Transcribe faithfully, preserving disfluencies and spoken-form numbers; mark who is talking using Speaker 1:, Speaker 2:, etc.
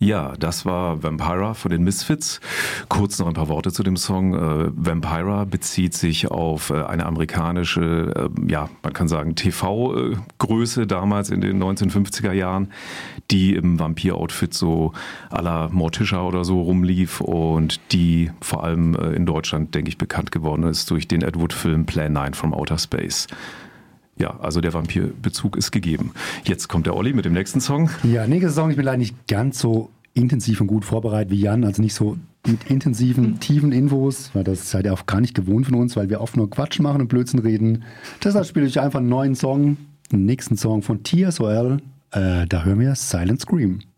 Speaker 1: Ja, das war Vampira von den Misfits. Kurz noch ein paar Worte zu dem Song. Äh, Vampira bezieht sich auf äh, eine amerikanische, äh, ja, man kann sagen T V-Größe damals in den neunzehnhundertfünfziger Jahren, die im Vampir-Outfit so à la Morticia oder so rumlief und die vor allem äh, in Deutschland, denke ich, bekannt geworden ist durch den Ed Wood-Film Plan neun from Outer Space. Ja, also der Vampirbezug ist gegeben. Jetzt kommt der Olli mit dem nächsten Song.
Speaker 2: Ja, nächster Song, ich bin leider nicht ganz so intensiv und gut vorbereitet wie Jan, also nicht so mit intensiven, tiefen Infos, weil das seid ihr auch gar nicht gewohnt von uns, weil wir oft nur Quatsch machen und Blödsinn reden. Deshalb spiele ich einfach einen neuen Song, den nächsten Song von T S O L, äh, da hören wir Silent Scream.